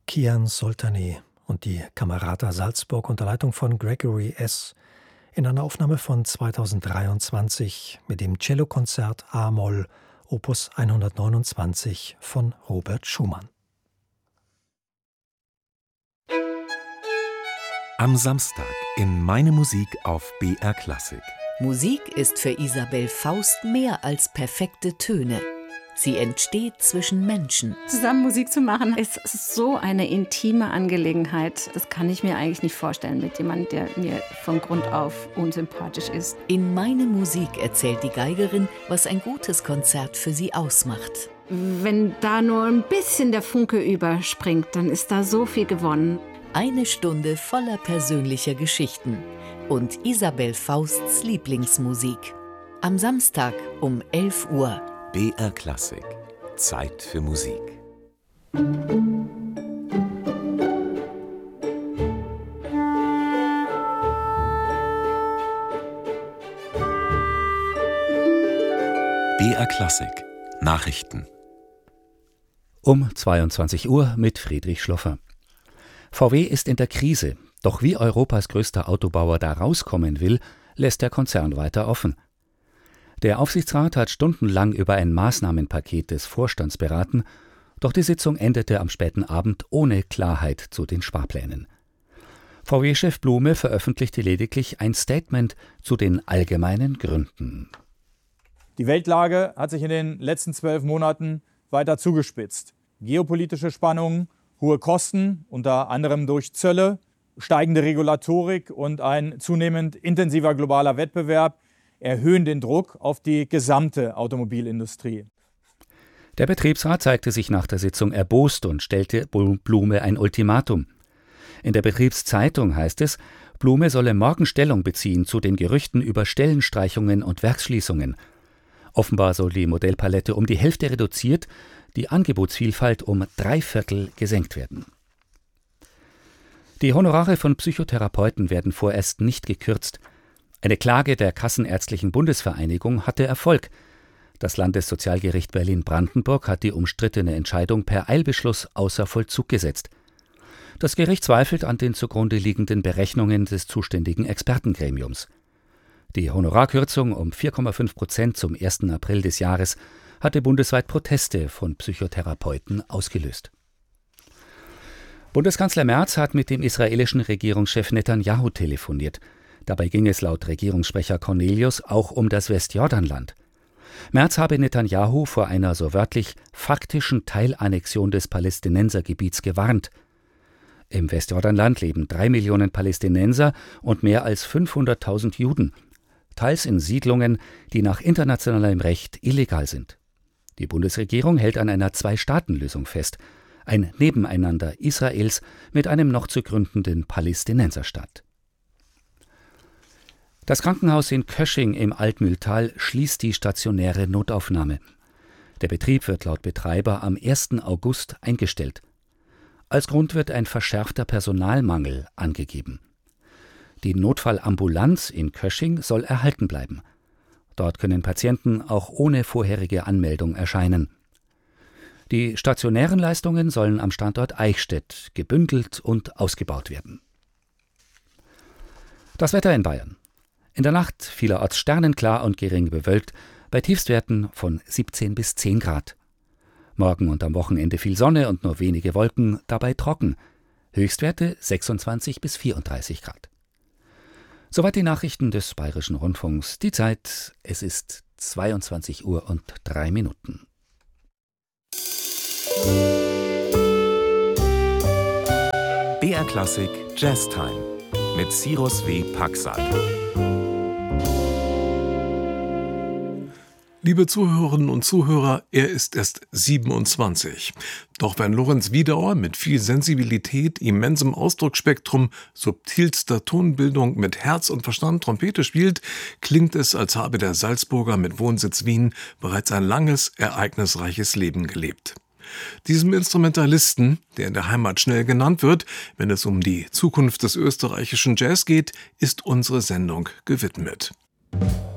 Kian Soltani und die Camerata Salzburg unter Leitung von Gregory S. in einer Aufnahme von 2023 mit dem Cellokonzert A-Moll Opus 129 von Robert Schumann. Am Samstag in Meine Musik auf BR Klassik. Musik ist für Isabel Faust mehr als perfekte Töne. Sie entsteht zwischen Menschen. Zusammen Musik zu machen, ist so eine intime Angelegenheit. Das kann ich mir eigentlich nicht vorstellen mit jemandem, der mir von Grund auf unsympathisch ist. In Meine Musik erzählt die Geigerin, was ein gutes Konzert für sie ausmacht. Wenn da nur ein bisschen der Funke überspringt, dann ist da so viel gewonnen. Eine Stunde voller persönlicher Geschichten und Isabel Fausts Lieblingsmusik. Am Samstag um 11 Uhr. BR Klassik. Zeit für Musik. BR Klassik. Nachrichten. Um 22 Uhr mit Friedrich Schloffer. VW ist in der Krise, doch wie Europas größter Autobauer da rauskommen will, lässt der Konzern weiter offen. Der Aufsichtsrat hat stundenlang über ein Maßnahmenpaket des Vorstands beraten, doch die Sitzung endete am späten Abend ohne Klarheit zu den Sparplänen. VW-Chef Blume veröffentlichte lediglich ein Statement zu den allgemeinen Gründen. Die Weltlage hat sich in den letzten 12 Monaten weiter zugespitzt. Geopolitische Spannungen, hohe Kosten, unter anderem durch Zölle, steigende Regulatorik und ein zunehmend intensiver globaler Wettbewerb erhöhen den Druck auf die gesamte Automobilindustrie. Der Betriebsrat zeigte sich nach der Sitzung erbost und stellte Blume ein Ultimatum. In der Betriebszeitung heißt es, Blume solle morgen Stellung beziehen zu den Gerüchten über Stellenstreichungen und Werksschließungen. Offenbar soll die Modellpalette um die Hälfte reduziert, die Angebotsvielfalt um 3/4 gesenkt werden. Die Honorare von Psychotherapeuten werden vorerst nicht gekürzt. Eine Klage der Kassenärztlichen Bundesvereinigung hatte Erfolg. Das Landessozialgericht Berlin-Brandenburg hat die umstrittene Entscheidung per Eilbeschluss außer Vollzug gesetzt. Das Gericht zweifelt an den zugrunde liegenden Berechnungen des zuständigen Expertengremiums. Die Honorarkürzung um 4,5% zum 1. April des Jahres hatte bundesweit Proteste von Psychotherapeuten ausgelöst. Bundeskanzler Merz hat mit dem israelischen Regierungschef Netanyahu telefoniert. Dabei ging es laut Regierungssprecher Cornelius auch um das Westjordanland. Merz habe Netanyahu vor einer so wörtlich faktischen Teilannexion des Palästinensergebiets gewarnt. Im Westjordanland leben 3 Millionen Palästinenser und mehr als 500.000 Juden, teils in Siedlungen, die nach internationalem Recht illegal sind. Die Bundesregierung hält an einer Zwei-Staaten-Lösung fest, ein Nebeneinander Israels mit einem noch zu gründenden Palästinenserstaat. Das Krankenhaus in Kösching im Altmühltal schließt die stationäre Notaufnahme. Der Betrieb wird laut Betreiber am 1. August eingestellt. Als Grund wird ein verschärfter Personalmangel angegeben. Die Notfallambulanz in Kösching soll erhalten bleiben. Dort können Patienten auch ohne vorherige Anmeldung erscheinen. Die stationären Leistungen sollen am Standort Eichstätt gebündelt und ausgebaut werden. Das Wetter in Bayern. In der Nacht vielerorts sternenklar und gering bewölkt, bei Tiefstwerten von 17 bis 10 Grad. Morgen und am Wochenende viel Sonne und nur wenige Wolken, dabei trocken. Höchstwerte 26 bis 34 Grad. Soweit die Nachrichten des Bayerischen Rundfunks. Die Zeit, es ist 22 Uhr und 3 Minuten. BR Klassik Jazztime mit Cyrus W. Paxal. Liebe Zuhörerinnen und Zuhörer, er ist erst 27. Doch wenn Lorenz Wiedauer mit viel Sensibilität, immensem Ausdrucksspektrum, subtilster Tonbildung mit Herz und Verstand Trompete spielt, klingt es, als habe der Salzburger mit Wohnsitz Wien bereits ein langes, ereignisreiches Leben gelebt. Diesem Instrumentalisten, der in der Heimat schnell genannt wird, wenn es um die Zukunft des österreichischen Jazz geht, ist unsere Sendung gewidmet.